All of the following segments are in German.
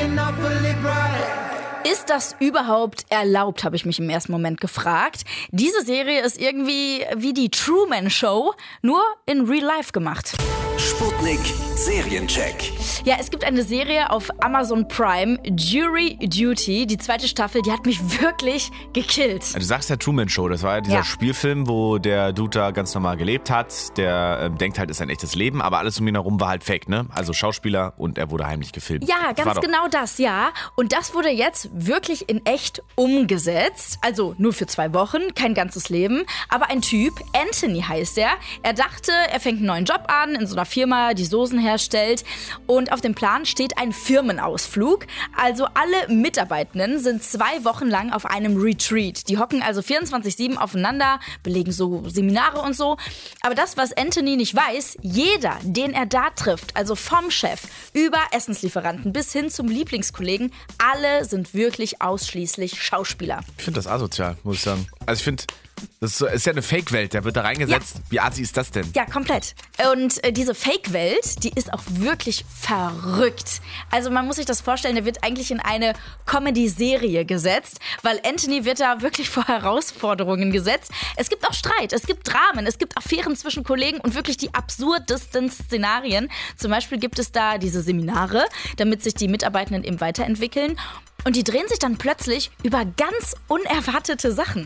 Ist das überhaupt erlaubt, habe ich mich im ersten Moment gefragt. Diese Serie ist irgendwie wie die Truman Show, nur in Real Life gemacht. Sputnik Seriencheck. Ja, es gibt eine Serie auf Amazon Prime, Jury Duty. Die zweite Staffel, die hat mich wirklich gekillt. Du sagst ja Truman Show, das war ja dieser Spielfilm, wo der Dude da ganz normal gelebt hat. Der denkt halt, ist ein echtes Leben, aber alles um ihn herum war halt fake, ne? Also Schauspieler und er wurde heimlich gefilmt. Ja, ganz genau das, ja. Und das wurde jetzt wirklich in echt umgesetzt. Also nur für 2 Wochen, kein ganzes Leben. Aber ein Typ, Anthony heißt er. Er dachte, er fängt einen neuen Job an in so einer Firma, die Soßen herstellt. Und auf dem Plan steht ein Firmenausflug. Also alle Mitarbeitenden sind 2 Wochen lang auf einem Retreat. Die hocken also 24/7 aufeinander, belegen so Seminare und so. Aber das, was Anthony nicht weiß, jeder, den er da trifft, also vom Chef über Essenslieferanten bis hin zum Lieblingskollegen, alle sind wirklich ausschließlich Schauspieler. Ich finde das asozial, muss ich sagen. Also ich finde, das ist ja eine Fake-Welt, der wird da reingesetzt. Ja. Wie assi ist das denn? Ja, komplett. Und diese Fake-Welt, die ist auch wirklich verrückt. Also man muss sich das vorstellen, der wird eigentlich in eine Comedy-Serie gesetzt, weil Anthony wird da wirklich vor Herausforderungen gesetzt. Es gibt auch Streit, es gibt Dramen, es gibt Affären zwischen Kollegen und wirklich die absurdesten Szenarien. Zum Beispiel gibt es da diese Seminare, damit sich die Mitarbeitenden eben weiterentwickeln. Und die drehen sich dann plötzlich über ganz unerwartete Sachen.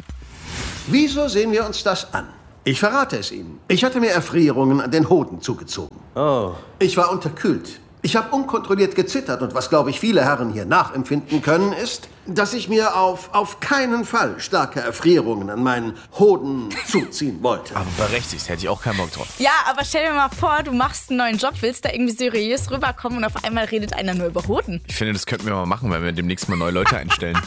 Wieso sehen wir uns das an? Ich verrate es Ihnen. Ich hatte mir Erfrierungen an den Hoden zugezogen. Oh. Ich war unterkühlt. Ich habe unkontrolliert gezittert und was, glaube ich, viele Herren hier nachempfinden können, ist, dass ich mir auf keinen Fall starke Erfrierungen an meinen Hoden zuziehen wollte. Aber berechtigt, hätte ich auch keinen Bock drauf. Ja, aber stell dir mal vor, du machst einen neuen Job, willst da irgendwie seriös rüberkommen und auf einmal redet einer nur über Hoden. Ich finde, das könnten wir mal machen, wenn wir demnächst mal neue Leute einstellen.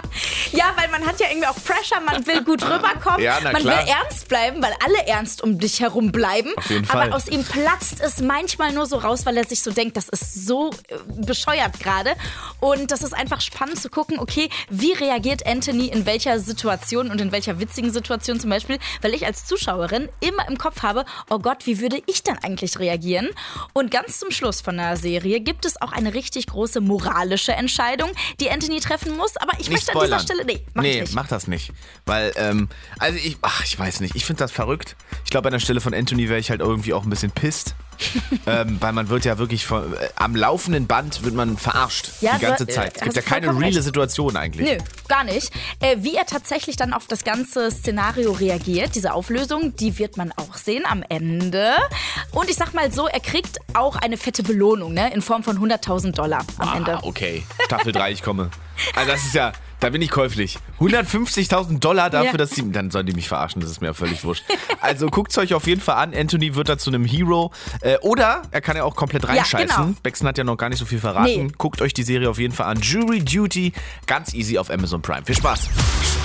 Ja, weil man hat ja irgendwie auch Pressure, man will gut rüberkommen, ja, man will ernst bleiben, weil alle ernst um dich herum bleiben. Auf jeden Fall. Aber aus ihm platzt es manchmal nur so raus, weil er sich so denkt, das ist so bescheuert gerade. Und das ist einfach spannend zu gucken, okay, wie reagiert Anthony in welcher Situation und in welcher witzigen Situation zum Beispiel, weil ich als Zuschauerin immer im Kopf habe, oh Gott, wie würde ich denn eigentlich reagieren? Und ganz zum Schluss von der Serie gibt es auch eine richtig große moralische Entscheidung, die Anthony treffen muss, aber ich möchte an dieser Stelle, mach das nicht. Weil, also ich weiß nicht, ich finde das verrückt. Ich glaube, an der Stelle von Anthony wäre ich halt irgendwie auch ein bisschen pisst. Weil man wird ja wirklich am laufenden Band wird man verarscht die ganze Zeit. Es gibt ja keine reale Situation eigentlich. Nö, gar nicht. Wie er tatsächlich dann auf das ganze Szenario reagiert, diese Auflösung, die wird man auch sehen am Ende. Und ich sag mal so, er kriegt auch eine fette Belohnung, ne, in Form von $100.000 am Ende. Okay, Staffel 3, ich komme. Also das ist ja... Da bin ich käuflich. $150.000 dafür, dass sie... Dann sollen die mich verarschen, das ist mir ja völlig wurscht. Also guckt es euch auf jeden Fall an. Anthony wird da zu einem Hero. Oder er kann ja auch komplett reinscheißen. Ja, genau. Baxen hat ja noch gar nicht so viel verraten. Nee. Guckt euch die Serie auf jeden Fall an. Jury Duty, ganz easy auf Amazon Prime. Viel Spaß.